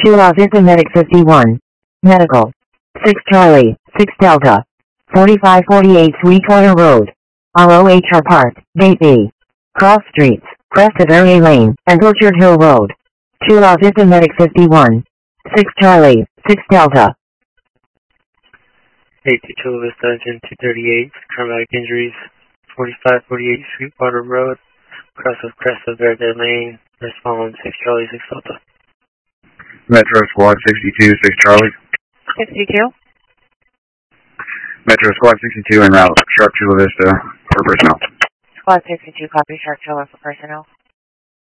2 La Vista Medic 51. Medical. 6 Charlie, 6 Delta. 4548 Sweetwater Road. ROHR Park, Gate B. Cross Streets, Crested Area Lane, and Orchard Hill Road. 2 La Vista Medic 51. 6 Charlie, 6 Delta. 822 Vista Engine 238, traumatic injuries, 4548 Sweetwater Road, cross of Cresta Verde Lane, respond 6 Charlie, 6 Delta. Metro Squad 62, 6 Charlie. 62. Metro Squad 62 en route, Shark Chula Vista for personnel. Squad 62, copy Shark Chula for personnel.